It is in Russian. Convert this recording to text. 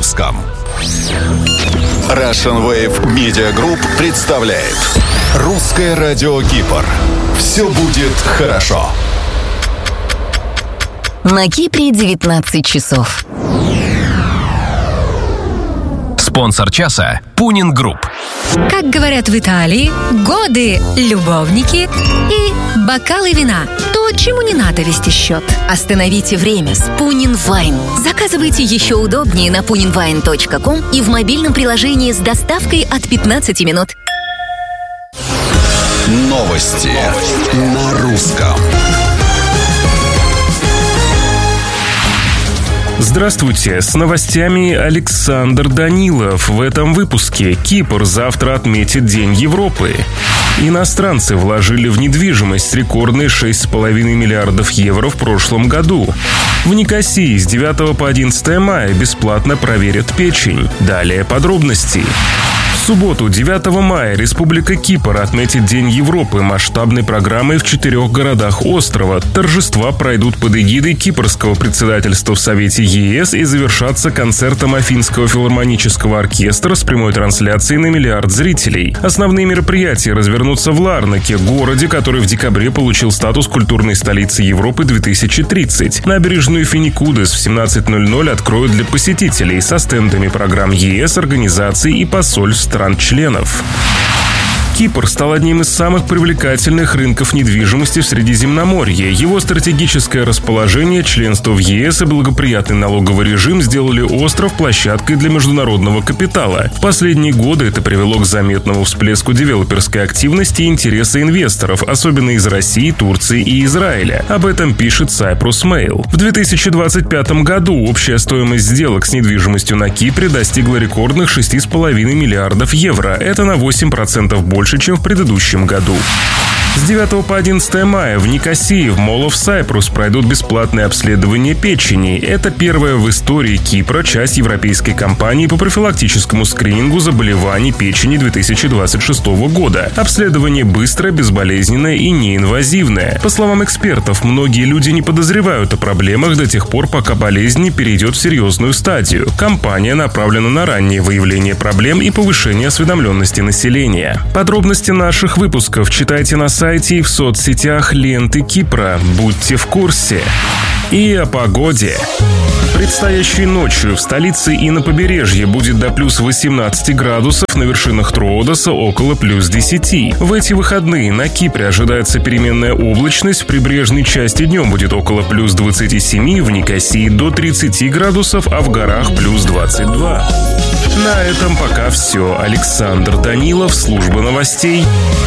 русском. Russian Wave Media Group представляет Русское радио Кипр. Все будет хорошо. На Кипре 19 часов. Спонсор часа – Пунин Групп. Как говорят в Италии, годы, любовники и бокалы вина. То, чему не надо вести счет. Остановите время с Пунин Вайн. Заказывайте еще удобнее на puninwine.com и в мобильном приложении с доставкой от 15 минут. Новости на русском. Здравствуйте, с новостями Александр Данилов. В этом выпуске Кипр завтра отметит День Европы. Иностранцы вложили в недвижимость рекордные 6,5 миллиардов евро в прошлом году. В Никосии с 9 по 11 мая бесплатно проверят печень. Далее подробности. В субботу, 9 мая, Республика Кипр отметит День Европы масштабной программой в 4 городах острова. Торжества пройдут под эгидой Кипрского председательства в Совете ЕС и завершатся концертом Афинского филармонического оркестра с прямой трансляцией на миллиард зрителей. Основные мероприятия развернутся в Ларнаке, городе, который в декабре получил статус культурной столицы Европы 2030. Набережную Финикудес в 17:00 откроют для посетителей со стендами программ ЕС, организаций и посольств стран-членов. Кипр стал одним из самых привлекательных рынков недвижимости в Средиземноморье. Его стратегическое расположение, членство в ЕС и благоприятный налоговый режим сделали остров площадкой для международного капитала. В последние годы это привело к заметному всплеску девелоперской активности и интереса инвесторов, особенно из России, Турции и Израиля. Об этом пишет Cyprus Mail. В 2025 году общая стоимость сделок с недвижимостью на Кипре достигла рекордных 6,5 миллиардов евро. Это на 8% больше, чем в предыдущем году. С 9 по 11 мая в Никосии в Mall of Cyprus пройдут бесплатные обследования печени. Это первая в истории Кипра часть европейской кампании по профилактическому скринингу заболеваний печени 2026 года. Обследование быстрое, безболезненное и неинвазивное. По словам экспертов, многие люди не подозревают о проблемах до тех пор, пока болезнь не перейдет в серьезную стадию. Кампания направлена на раннее выявление проблем и повышение осведомленности населения. Подробности наших выпусков читайте на сайте и в соцсетях ленты Кипра. Будьте в курсе. И о погоде. Предстоящей ночью в столице и на побережье будет до плюс 18 градусов, на вершинах Троодоса около плюс 10. В эти выходные на Кипре ожидается переменная облачность, в прибрежной части днем будет около плюс 27, в Никосии до 30 градусов, а в горах плюс 22. На этом пока все. Александр Данилов, служба новостей.